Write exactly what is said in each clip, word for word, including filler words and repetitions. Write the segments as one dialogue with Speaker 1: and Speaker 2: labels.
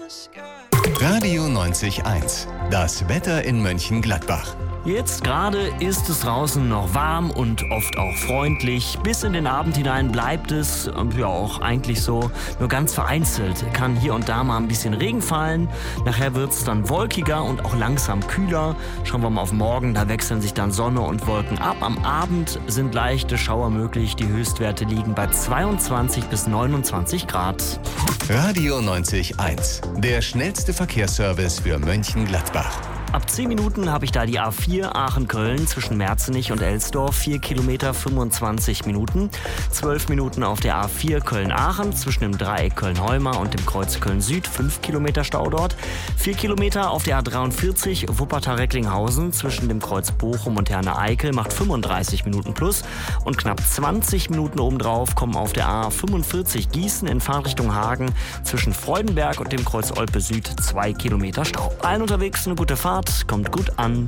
Speaker 1: Radio neunzig Komma eins. Das Wetter in Mönchengladbach.
Speaker 2: Jetzt gerade ist es draußen noch warm und oft auch freundlich. Bis in den Abend hinein bleibt es, ja auch eigentlich so, nur ganz vereinzelt kann hier und da mal ein bisschen Regen fallen. Nachher wird es dann wolkiger und auch langsam kühler. Schauen wir mal auf morgen, da wechseln sich dann Sonne und Wolken ab. Am Abend sind leichte Schauer möglich. Die Höchstwerte liegen bei zweiundzwanzig bis neunundzwanzig Grad.
Speaker 1: Radio neunzig Komma eins. Der schnellste Verkehrsservice für Mönchengladbach.
Speaker 2: Ab zehn Minuten habe ich da die A vier Aachen-Köln zwischen Merzenich und Elsdorf, vier Kilometer fünfundzwanzig Minuten. zwölf Minuten auf der A vier Köln-Aachen zwischen dem Dreieck Köln-Heuma und dem Kreuz Köln-Süd, fünf Kilometer Stau dort. vier Kilometer auf der A dreiundvierzig Wuppertal-Recklinghausen zwischen dem Kreuz Bochum und Herne-Eickel macht fünfunddreißig Minuten plus. Und knapp zwanzig Minuten obendrauf kommen auf der A fünfundvierzig Gießen in Fahrtrichtung Hagen zwischen Freudenberg und dem Kreuz Olpe Süd, zwei Kilometer Stau. Allen unterwegs eine gute Fahrt. Kommt gut an.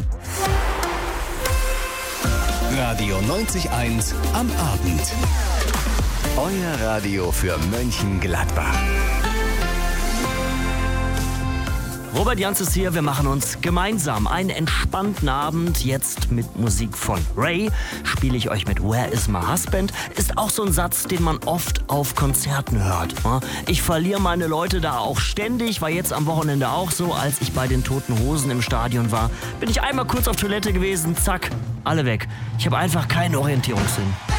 Speaker 1: Radio neunzig Komma eins am Abend. Euer Radio für Mönchengladbach.
Speaker 2: Robert Janz ist hier, wir machen uns gemeinsam einen entspannten Abend. Jetzt mit Musik von Ray spiele ich euch mit Where is my husband? Ist auch so ein Satz, den man oft auf Konzerten hört. Ich verliere meine Leute da auch ständig, war jetzt am Wochenende auch so. Als ich bei den Toten Hosen im Stadion war, bin ich einmal kurz auf Toilette gewesen, zack, alle weg. Ich habe einfach keinen Orientierungssinn.